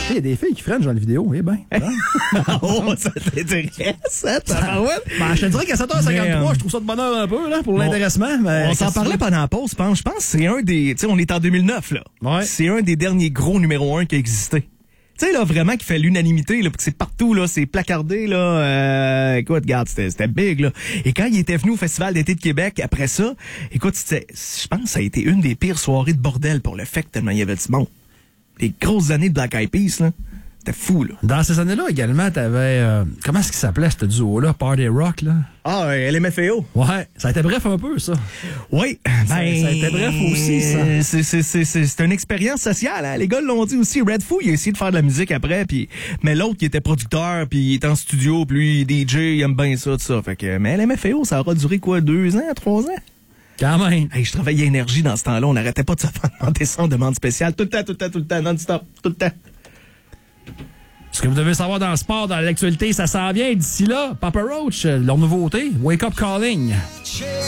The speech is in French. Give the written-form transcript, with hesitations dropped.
Il y a des filles qui freinent dans les vidéos, eh ben. Oh, ça t'intéresse, hein, tabarouette? Ben, je te dirais qu'à 7h53, je trouve ça de bonheur un peu, là, pour l'intéressement. Mais on s'en parlait pendant la pause, je pense. Je pense que c'est un des... Tu sais, on est en 2009, là. Ouais. C'est un des derniers gros numéro 1 qui a existé. Tu sais, là, vraiment, qui fait l'unanimité, là, puis que c'est partout, là, c'est placardé, là. Écoute, regarde, c'était big, là. Et quand il était venu au Festival d'été de Québec, après ça, écoute, je pense que ça a été une des pires soirées de bordel pour le fait que tellement il y avait du monde. Les grosses années de Black Eyed Peas, là. C'était fou, là. dans ces années-là, également, t'avais... comment est-ce qu'il s'appelait, ce duo-là? Party Rock, là? Ah, LMFAO. Ouais, ça a été bref un peu, ça. Oui, ça a été bref aussi, ça. C'est une expérience sociale, hein. Les gars l'ont dit aussi. Red Foo, il a essayé de faire de la musique après, mais l'autre qui était producteur, puis il était en studio, puis lui, DJ, il aime bien ça, tout ça. Fait que, mais LMFAO, ça aura duré quoi, 2 ans, 3 ans? Quand même. Hey, je travaillais à Énergie dans ce temps-là, on n'arrêtait pas de se faire demander ça en demande spéciale, tout le temps, non-stop, tout le temps. Ce que vous devez savoir dans le sport, dans l'actualité, ça s'en vient d'ici là. Papa Roach, leur nouveauté, Wake Up Calling.